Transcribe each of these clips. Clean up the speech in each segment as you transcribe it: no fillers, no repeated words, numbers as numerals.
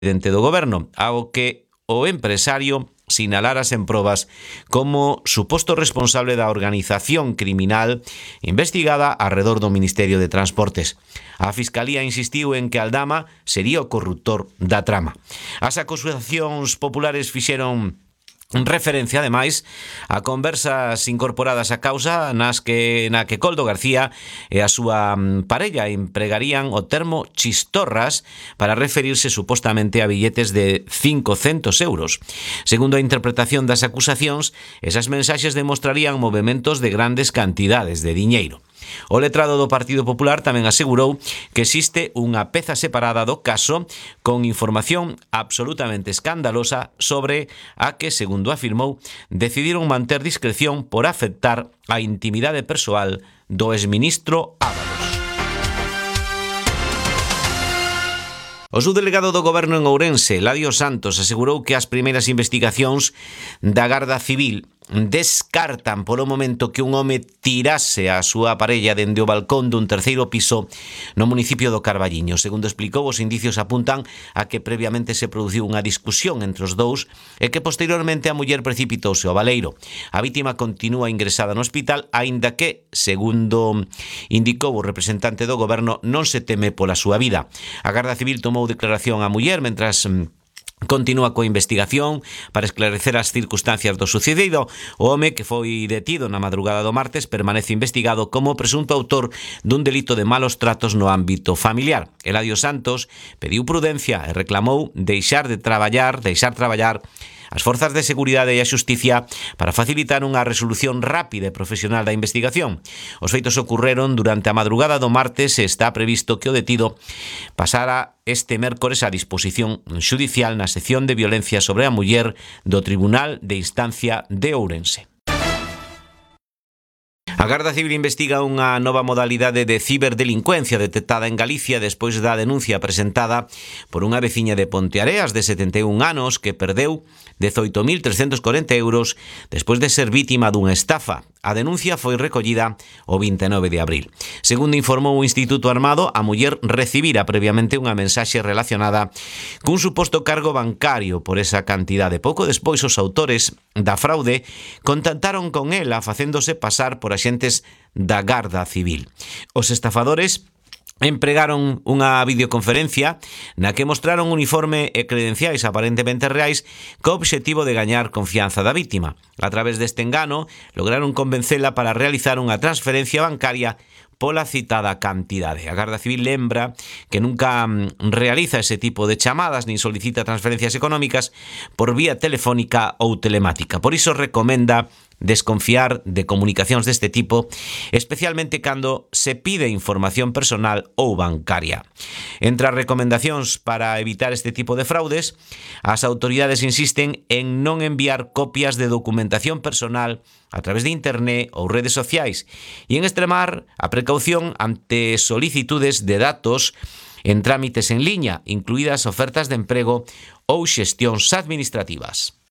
presidente do goberno, ao que o empresario sinalaras en probas como suposto responsable da organización criminal investigada arredor do Ministerio de Transportes. A Fiscalía insistiu en que Aldama sería o corruptor da trama. As acusacións populares fixeron referencia, ademais, a conversas incorporadas á causa na que Koldo García e a súa parella empregarían o termo chistorras para referirse supostamente a billetes de 500 euros. Segundo a interpretación das acusacións, esas mensaxes demostrarían movementos de grandes cantidades de diñeiro. O letrado do Partido Popular tamén asegurou que existe unha peza separada do caso con información absolutamente escandalosa sobre a que, segundo afirmou, decidiron manter discreción por afectar a intimidade persoal do exministro Ábalos. O subdelegado do Goberno en Ourense, Eladio Santos, asegurou que as primeiras investigacións da Garda Civil descartan polo momento que un home tirase a súa parella dende o balcón dun terceiro piso no municipio do Carballiño. Segundo explicou, os indicios apuntan a que previamente se produciu unha discusión entre os dous e que posteriormente a muller precipitouse ao baleiro. A vítima continúa ingresada no hospital, aínda que, segundo indicou o representante do Goberno, non se teme pola súa vida. A Garda Civil tomou declaración á muller mentras continúa coa investigación para esclarecer as circunstancias do sucedido. O home, que foi detido na madrugada do martes, permanece investigado como presunto autor dun delito de malos tratos no ámbito familiar. Eladio Santos pediu prudencia e reclamou deixar traballar as forzas de seguridade e a xusticia para facilitar unha resolución rápida e profesional da investigación. Os feitos ocorreron durante a madrugada do martes e está previsto que o detido pasara este mércores a disposición xudicial na sección de violencia sobre a muller do Tribunal de Instancia de Ourense. A Garda Civil investiga unha nova modalidade de ciberdelincuencia detectada en Galicia despois da denuncia presentada por unha veciña de Ponteareas de 71 anos que perdeu 18.340 euros despois de ser vítima dunha estafa. A denuncia foi recollida o 29 de abril. Segundo informou o Instituto Armado, a muller recibira previamente unha mensaxe relacionada cun suposto cargo bancario por esa cantidade. Pouco despois, os autores da fraude contactaron con ela facéndose pasar por axentes da Garda Civil. Os estafadores empregaron unha videoconferencia na que mostraron uniforme e credenciais aparentemente reais co obxectivo de gañar confianza da vítima. A través deste engano, lograron convencela para realizar unha transferencia bancaria pola citada cantidade. A Garda Civil lembra que nunca realiza ese tipo de chamadas nin solicita transferencias económicas por vía telefónica ou telemática. Por iso recomenda desconfiar de comunicacións deste tipo, especialmente cando se pide información personal ou bancaria. Entre as recomendacións para evitar este tipo de fraudes, as autoridades insisten en non enviar copias de documentación personal a través de internet ou redes sociais e en extremar a precaución ante solicitudes de datos en trámites en liña, incluídas ofertas de emprego ou xestións administrativas.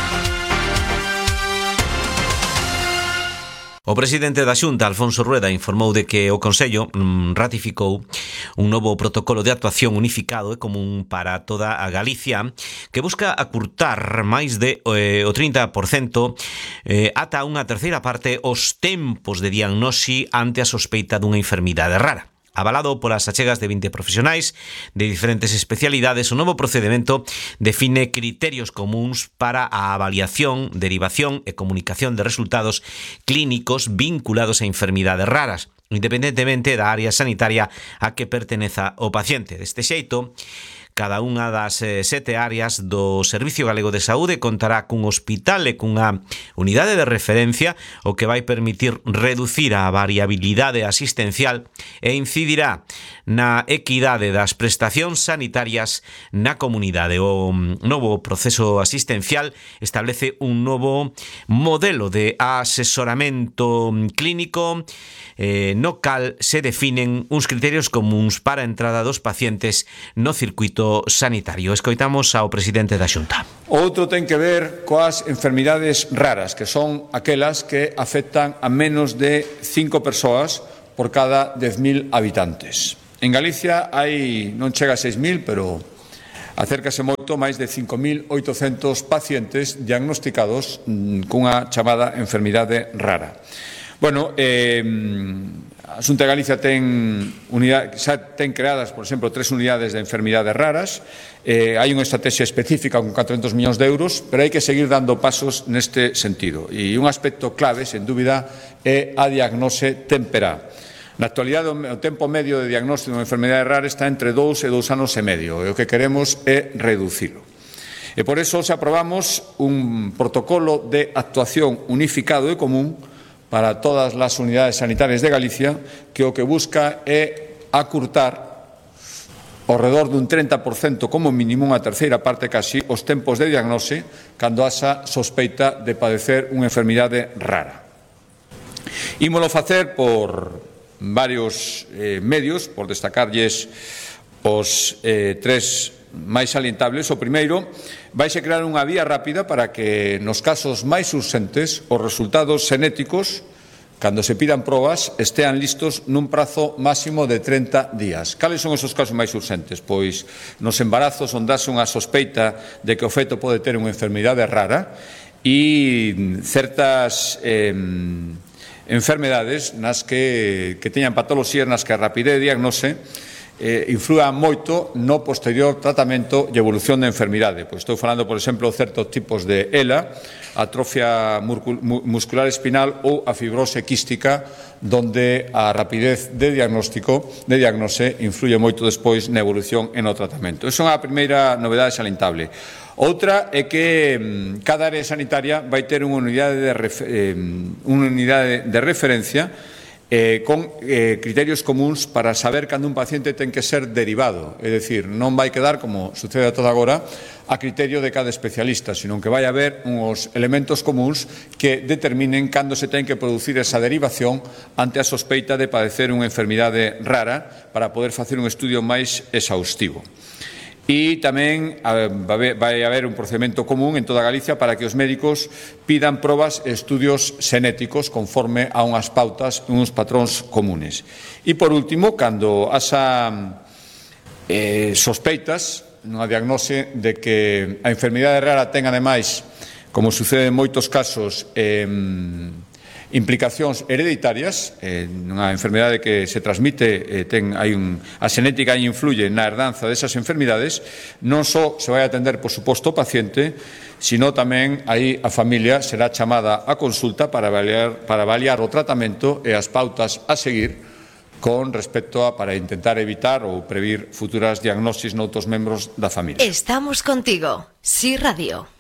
O presidente da Xunta, Alfonso Rueda, informou de que o Consello ratificou un novo protocolo de actuación unificado e común para toda a Galicia que busca acurtar máis de o 30% ata unha terceira parte os tempos de diagnose ante a sospeita dunha enfermidade rara. Avalado polas achegas de 20 profesionais de diferentes especialidades, o novo procedimento define criterios comuns para a avaliación, derivación e comunicación de resultados clínicos vinculados a enfermidades raras, independentemente da área sanitaria a que perteneza o paciente. Deste xeito, cada unha das 7 áreas do Servicio Galego de Saúde contará cun hospital e cunha unidade de referencia, o que vai permitir reducir a variabilidade asistencial e incidirá na equidade das prestacións sanitarias na comunidade. O novo proceso asistencial establece un novo modelo de asesoramento clínico no cal se definen uns criterios comuns para a entrada dos pacientes no circuito sanitario. Escoitamos ao presidente da Xunta. Outro ten que ver coas enfermidades raras, que son aquelas que afectan a menos de 5 persoas por cada 10.000 habitantes. En Galicia non chega a 6.000, pero Acércase moito máis de 5.800 pacientes diagnosticados cunha chamada enfermidade rara. Bueno, a Xunta de Galicia xa ten creadas, por exemplo, 3 unidades de enfermidades raras. Hai unha estrategia específica con 400 millóns de euros, pero hai que seguir dando pasos neste sentido. E un aspecto clave, sen dúbida, é a diagnose temperá. Na actualidade, o tempo medio de diagnóstico de unha enfermidade rara está entre 2 e 2 anos e medio, e o que queremos é reducilo. E por eso se aprobamos un protocolo de actuación unificado e común para todas as unidades sanitarias de Galicia, que o que busca é acurtar ao redor dun 30%, como mínimo unha terceira parte casi, os tempos de diagnose cando haxa sospeita de padecer unha enfermidade rara. Ímolo facer por varios medios, por destacarlles os 3 máis salientables. O primeiro, vaise crear unha vía rápida para que nos casos máis urxentes os resultados xenéticos, cando se pidan probas, estean listos nun prazo máximo de 30 días. Cales son esos casos máis urxentes? Pois nos embarazos onde haxe unha sospeita de que o feto pode ter unha enfermidade rara e certas enfermedades nas que teñan patoloxías nas que a rapidez de diagnose inflúa moito no posterior tratamento e evolución da enfermidade. Pois estou falando, por exemplo, de certos tipos de ELA, atrofia muscular espinal ou a fibrose quística, donde a rapidez de diagnose influye moito despois na evolución e no tratamento. Esa é a primeira novedade salientable. Outra é que cada área sanitaria vai ter unha unidade de referencia con criterios comuns para saber cando un paciente ten que ser derivado. É dicir, non vai quedar, como sucede a toda agora, a criterio de cada especialista, sino que vai haber uns elementos comuns que determinen cando se ten que producir esa derivación ante a sospeita de padecer unha enfermidade rara para poder facer un estudio máis exhaustivo. E tamén vai haber un procedimento común en toda Galicia para que os médicos pidan probas e estudios xenéticos conforme a unhas pautas e uns patróns comunes. E, por último, cando haxa sospeitas nunha diagnose de que a enfermidade rara ten, ademais, como sucede en moitos casos, implicacións hereditarias, nunha enfermidade que se transmite, a xenética influye na herdanza desas enfermidades, non só se vai atender, por suposto, o paciente, sino tamén aí a familia será chamada a consulta para avaliar o tratamento e as pautas a seguir con respecto para intentar evitar ou previr futuras diagnosis noutros membros da familia. Estamos contigo, Sí Radio.